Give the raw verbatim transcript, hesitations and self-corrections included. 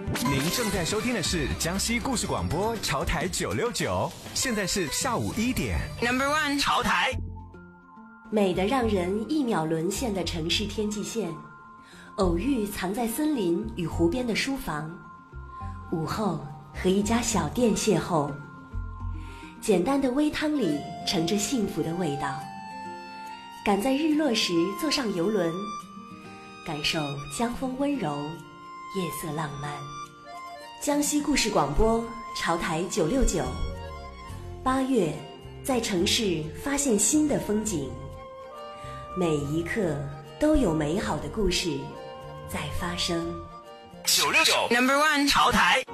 您正在收听的是江西故事广播潮台九六九，现在是下午一点。 Number one， 潮台。 美得让人一秒沦陷的城市天际线，偶遇藏在森林与湖边的书房，午后和一家小店邂逅，简单的微汤里盛着幸福的味道。赶在日落时坐上游轮，感受江风温柔，夜色浪漫。江西故事广播潮台九六九，八月在城市发现新的风景，每一刻都有美好的故事在发生。 九六九 Number one， 潮台。